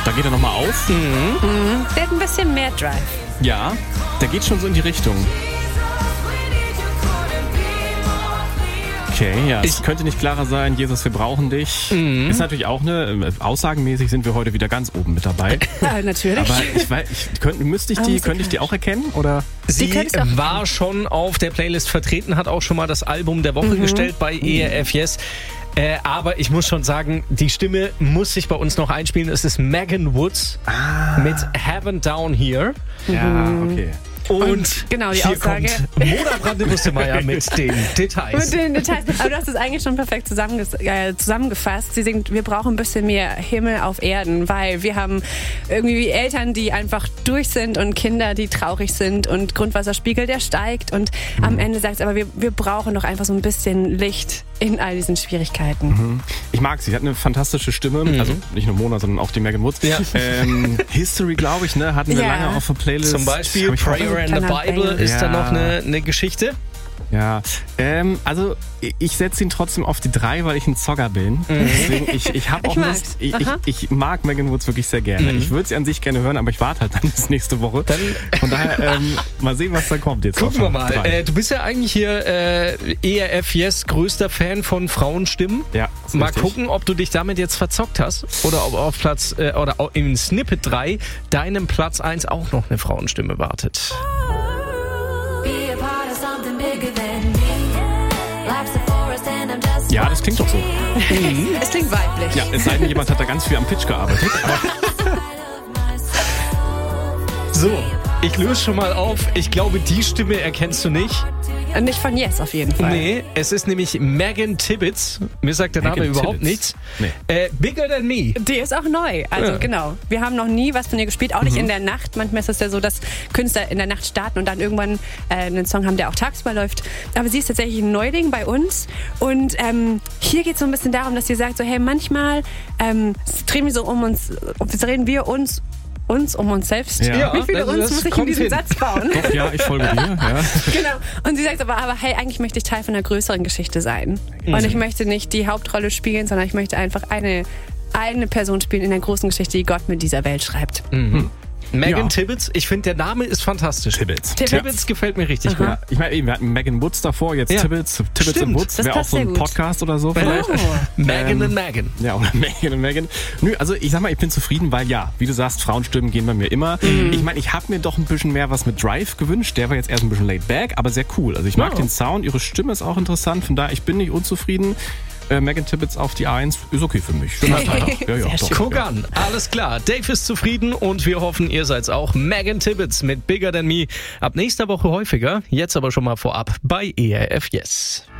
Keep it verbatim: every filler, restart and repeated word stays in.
Da geht er nochmal auf. Mhm. Mhm. Der hat ein bisschen mehr Drive. Ja, der geht schon so in die Richtung. Okay, ja, es könnte nicht klarer sein. Jesus, wir brauchen dich. Mhm. Ist natürlich auch eine, aussagenmäßig sind wir heute wieder ganz oben mit dabei. Ja, natürlich. Aber ich weiß, ich, könnte, müsste ich die, könnte ich die auch erkennen, oder? Sie war schon auf der Playlist vertreten, hat auch schon mal das Album der Woche mhm. gestellt bei E R F Yes. Äh, aber ich muss schon sagen, die Stimme muss sich bei uns noch einspielen. Es ist Megan Woods ah. mit Heaven Down Here. Ja, okay. Und, und genau, die hier Aussage. kommt Mona Brande-Bussemeier mit den Details. Mit den Details. Aber du hast es eigentlich schon perfekt zusammenges- äh, zusammengefasst. Sie singt, wir brauchen ein bisschen mehr Himmel auf Erden, weil wir haben irgendwie Eltern, die einfach durch sind und Kinder, die traurig sind und Grundwasserspiegel, der steigt. Und mhm. am Ende sagt es aber, wir, wir brauchen doch einfach so ein bisschen Licht in all diesen Schwierigkeiten. Mhm. Ich mag sie, sie hat eine fantastische Stimme. Mhm. Also nicht nur Mona, sondern auch die Megan Woods. Ja. Ähm, History, glaube ich, ne, hatten wir ja. lange auf der Playlist. Zum Beispiel Prayer in the Bible ist ja. da noch eine, eine Geschichte. Ja, ähm, also ich setze ihn trotzdem auf die drei, weil ich ein Zocker bin. Mhm. Deswegen, ich, ich habe auch ich, Lust, ich, ich, ich mag Megan Woods wirklich sehr gerne. Mhm. Ich würde sie an sich gerne hören, aber ich warte halt dann bis nächste Woche. Dann, Von daher, ähm, mal sehen, was da kommt jetzt. Gucken wir mal. Äh, du bist ja eigentlich hier äh, E R F Yes größter Fan von Frauenstimmen. Ja. Mal richtig. gucken, ob du dich damit jetzt verzockt hast oder ob auf Platz äh, oder im Snippet drei deinem Platz eins auch noch eine Frauenstimme wartet. Ja, das klingt doch so. Mhm. Es klingt weiblich. Ja, es sei denn, jemand hat da ganz viel am Pitch gearbeitet. So, ich löse schon mal auf. Ich glaube, die Stimme erkennst du nicht. Nicht von Yes auf jeden Fall. Nee, es ist nämlich Megan Tibbetts. Mir sagt der Name Megan überhaupt Tibbetts. nichts. Nee. Äh, Bigger Than Me. Die ist auch neu. Also Ja. genau. Wir haben noch nie was von ihr gespielt, auch nicht Mhm. in der Nacht. Manchmal ist es ja so, dass Künstler in der Nacht starten und dann irgendwann äh, einen Song haben, der auch tagsüber läuft. Aber sie ist tatsächlich ein Neuling bei uns. Und ähm, hier geht es so ein bisschen darum, dass sie sagt, so hey, manchmal ähm, drehen wir so um uns, drehen wir uns uns um uns selbst. Ja. Wie viele das- uns das muss ich in kommt diesen hin. Satz bauen? Doch, ja, ich folge dir. Ja. Genau. Und sie sagt aber, aber, hey, eigentlich möchte ich Teil von einer größeren Geschichte sein. Mhm. Und ich möchte nicht die Hauptrolle spielen, sondern ich möchte einfach eine, eine Person spielen in der großen Geschichte, die Gott mit dieser Welt schreibt. Mhm. Megan Ja. Tibbetts, ich finde, der Name ist fantastisch. Tibbetts. Tibbetts gefällt mir richtig gut. Ja, ich meine, wir hatten Megan Woods davor, jetzt Ja. Tibbetts. Tibbetts Stimmt. und Woods Das wäre auch passt so sehr ein gut. Podcast oder so vielleicht. Oh. Megan Ähm, und Megan. Ja, oder Megan und Megan. Nö, also ich sag mal, ich bin zufrieden, weil ja, wie du sagst, Frauenstimmen gehen bei mir immer. Mhm. Ich meine, ich habe mir doch ein bisschen mehr was mit Drive gewünscht. Der war jetzt erst ein bisschen laid back, aber sehr cool. Also ich mag Ja. den Sound, ihre Stimme ist auch interessant. Von daher, ich bin nicht unzufrieden. Äh, Megan Tibbetts auf die eins ist okay für mich. Schöner Freitag. Ja, ja, Sehr doch, schön. Guck ja. an, alles klar. Dave ist zufrieden und wir hoffen, ihr seid's auch. Megan Tibbetts mit Bigger Than Me. Ab nächster Woche häufiger. Jetzt aber schon mal vorab bei E R F Yes.